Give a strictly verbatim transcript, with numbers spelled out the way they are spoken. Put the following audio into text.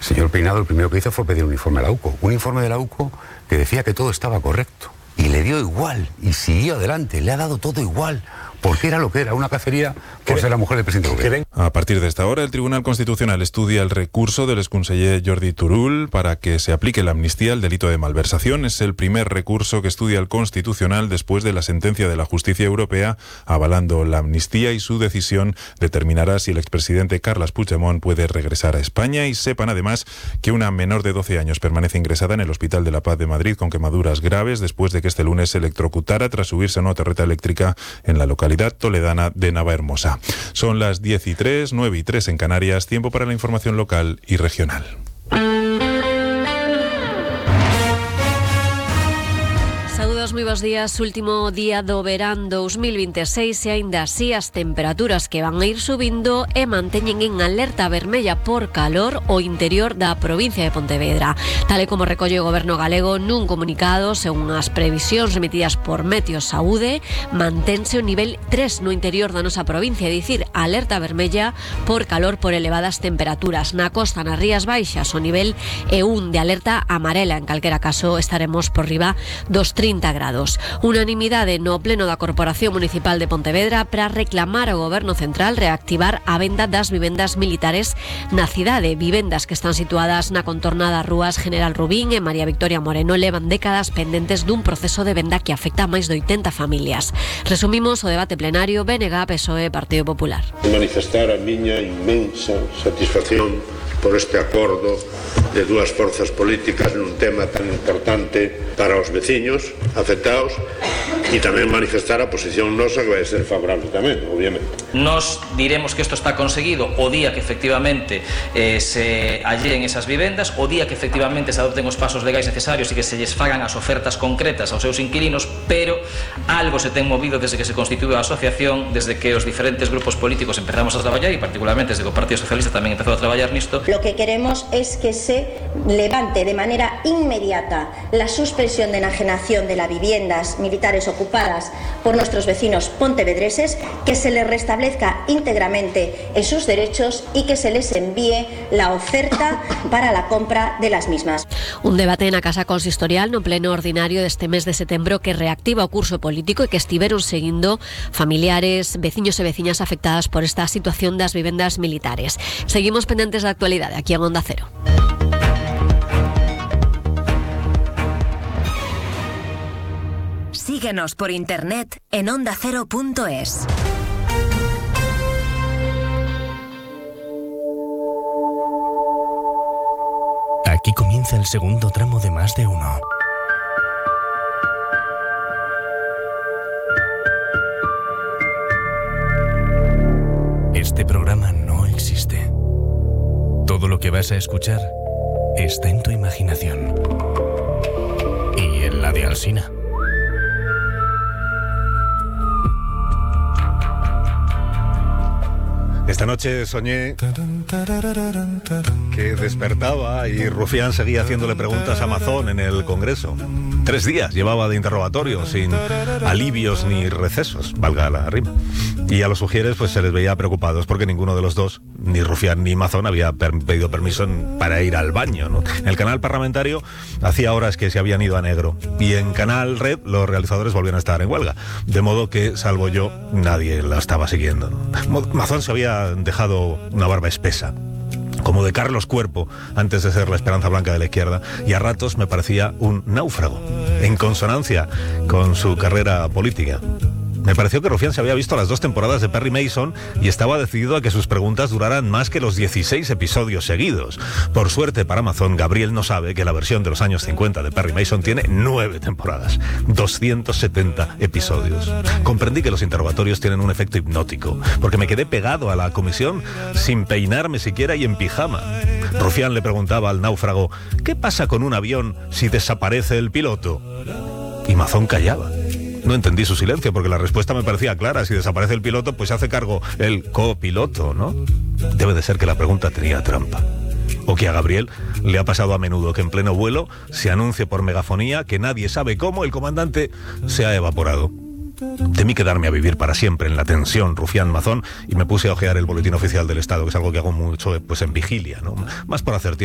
señor Peinado lo primero que hizo fue pedir un informe a la U C O. Un informe de la U C O que decía que todo estaba correcto. Y le dio igual, y siguió adelante, le ha dado todo igual, porque era lo que era, una cacería por ser la mujer del presidente del gobierno. A partir de esta hora, el Tribunal Constitucional estudia el recurso del exconseller Jordi Turull para que se aplique la amnistía al delito de malversación. Es el primer recurso que estudia el Constitucional después de la sentencia de la Justicia Europea avalando la amnistía, y su decisión determinará si el expresidente Carles Puigdemont puede regresar a España. Y sepan además que una menor de doce años permanece ingresada en el Hospital de la Paz de Madrid con quemaduras graves después de que este lunes se electrocutara tras subirse a una torreta eléctrica en la localidad toledana de Navahermosa. Son las diez y tres, nueve y tres en Canarias, tiempo para la información local y regional. Saúdos, moi bons días. Último día do verán dos mil veintiséis e aínda así as temperaturas que van a ir subindo e manteñen en alerta vermella por calor o interior da provincia de Pontevedra. Tal e como recolle o goberno galego nun comunicado, según as previsións remitidas por Meteo Saúde, mantense o nivel tres no interior da nosa provincia, é dicir, alerta vermella por calor por elevadas temperaturas. Na costa, nas Rías Baixas, o nivel é un de alerta amarela. En calquera caso, estaremos por riba dos trinta grados. Unanimidade no pleno da Corporación Municipal de Pontevedra para reclamar ao Goberno Central reactivar a venda das vivendas militares na cidade. Vivendas que están situadas na contornada Rúas General Rubín e María Victoria Moreno levan décadas pendentes dun proceso de venda que afecta a máis de oitenta familias. Resumimos o debate plenario B N G, P S O E e Partido Popular. Manifestar a miña inmensa satisfacción por este acordo de dúas forzas políticas nun tema tan importante para os veciños afectados, e tamén manifestar a posición nosa que vai ser favorable tamén, obviamente. Nos diremos que isto está conseguido o día que efectivamente eh, se hallen esas vivendas, o día que efectivamente se adopten os pasos legais necesarios e que se lles fagan as ofertas concretas aos seus inquilinos, pero algo se ten movido desde que se constituiu a asociación, desde que os diferentes grupos políticos empezamos a traballar, e particularmente desde que o Partido Socialista tamén empezou a traballar nisto. Lo que queremos es que se levante de manera inmediata la suspensión de enajenación de las viviendas militares ocupadas por nuestros vecinos pontevedreses, que se les restablezca íntegramente en sus derechos y que se les envíe la oferta para la compra de las mismas. Un debate na Casa Consistorial no pleno ordinario deste mes de setembro que reactiva o curso político e que estiveron seguindo familiares, veciños e veciñas afectadas por esta situación das vivendas militares. Seguimos pendentes da actualidade aquí en Onda Cero. Síguenos por internet en onda cero punto es. Aquí comienza el segundo tramo de Más de Uno. Este programa no existe. Todo lo que vas a escuchar está en tu imaginación y en la de Alsina. Esta noche soñé que despertaba y Rufián seguía haciéndole preguntas a Amazon en el Congreso. Tres días llevaba de interrogatorio, sin alivios ni recesos, valga la rima. Y a los sugieres pues se les veía preocupados porque ninguno de los dos, ni Rufián ni Mazón, había per- pedido permiso en, para ir al baño, ¿no? En el canal parlamentario hacía horas que se habían ido a negro, y en Canal Red los realizadores volvían a estar en huelga, de modo que, salvo yo, nadie la estaba siguiendo, ¿no? Mazón se había dejado una barba espesa, como de Carlos Cuerpo, antes de ser la Esperanza Blanca de la izquierda, y a ratos me parecía un náufrago, en consonancia con su carrera política. Me pareció que Rufián se había visto las dos temporadas de Perry Mason y estaba decidido a que sus preguntas duraran más que los dieciséis episodios seguidos. Por suerte para Amazon, Gabriel no sabe que la versión de los años cincuenta de Perry Mason tiene nueve temporadas, doscientos setenta episodios. Comprendí que los interrogatorios tienen un efecto hipnótico, porque me quedé pegado a la comisión sin peinarme siquiera y en pijama. Rufián le preguntaba al náufrago: ¿qué pasa con un avión si desaparece el piloto? Y Mazón callaba. No entendí su silencio, porque la respuesta me parecía clara: si desaparece el piloto, pues se hace cargo el copiloto, ¿no? Debe de ser que la pregunta tenía trampa. O que a Gabriel le ha pasado a menudo que en pleno vuelo se anuncie por megafonía que nadie sabe cómo el comandante se ha evaporado. Temí quedarme a vivir para siempre en la tensión Rufián Mazón y me puse a ojear el boletín oficial del Estado, que es algo que hago mucho pues en vigilia, ¿no? Más por hacer tiempo.